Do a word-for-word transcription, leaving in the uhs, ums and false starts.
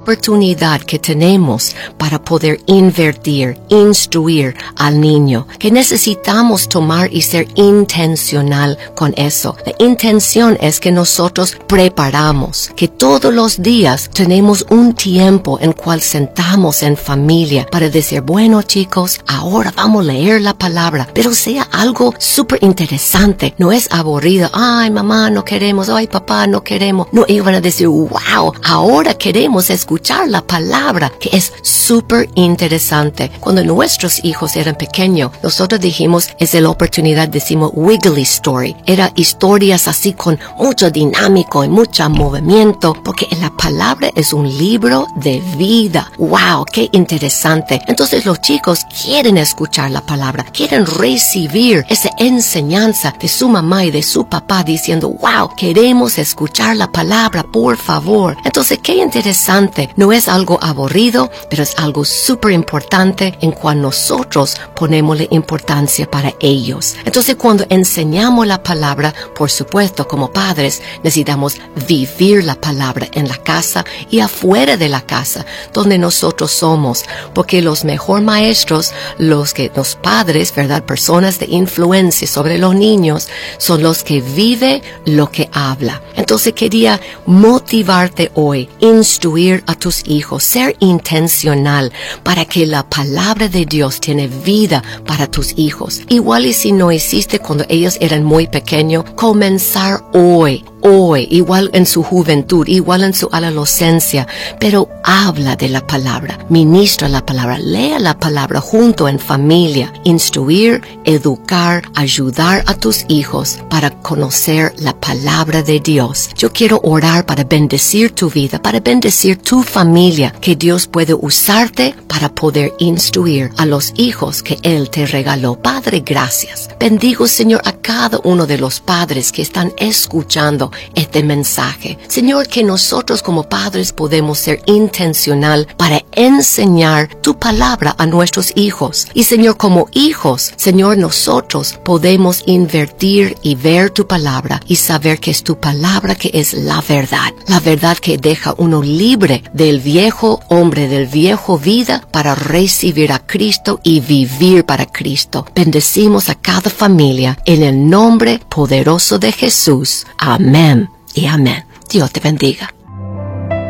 oportunidad que tenemos para poder invertir, instruir al niño, que necesitamos tomar y ser intencional con eso. La intención es que nosotros preparamos, que todos los días tenemos un tiempo en cual sentamos en familia para decir, bueno chicos, ahora vamos a leer la palabra, pero sea algo súper interesante, no es aburrido, ay mamá no queremos, ay papá no queremos, no, ellos van a decir, wow, ahora queremos escuchar la palabra, que es súper interesante. Cuando nuestros hijos eran pequeños, nosotros dijimos, es la oportunidad, decimos wiggly story, era historias así con mucho dinámico y mucho movimiento, porque la palabra es un libro de vida. Wow, qué interesante. Entonces los chicos quieren escuchar la palabra, quieren recibir esa enseñanza de su mamá y de su papá diciendo, wow, queremos escuchar la palabra, por favor. Entonces qué interesante, no es algo aburrido, pero es algo súper importante en cual nosotros ponemos la importancia para ellos. Entonces cuando enseñamos la palabra, por supuesto como padres necesitamos vivir la palabra en la casa y afuera de la casa donde nosotros somos, porque los mejores maestros, los que los padres, verdad, personas de influencia sobre los niños, son los que vive lo que habla. Entonces quería motivarte hoy, instruir a tus hijos, ser intencional para que la palabra de Dios tiene vida para tus hijos. Igual y si no hiciste cuando ellos eran muy pequeños, comenzar hoy. Hoy, igual en su juventud, igual en su adolescencia, pero habla de la palabra, ministra la palabra, lea la palabra junto en familia, instruir, educar, ayudar a tus hijos para conocer la palabra de Dios. Yo quiero orar para bendecir tu vida, para bendecir tu familia, que Dios puede usarte para poder instruir a los hijos que Él te regaló. Padre, gracias. Bendigo, Señor, a cada uno de los padres que están escuchando este mensaje. Señor, que nosotros como padres podemos ser intencional para enseñar tu palabra a nuestros hijos. Y Señor, como hijos, Señor, nosotros podemos invertir y ver tu palabra y saber que es tu palabra que es la verdad. La verdad que deja uno libre del viejo hombre, del viejo vida, para recibir a Cristo y vivir para Cristo. Bendecimos a cada familia en el nombre poderoso de Jesús. Amén y amén. Dios te bendiga.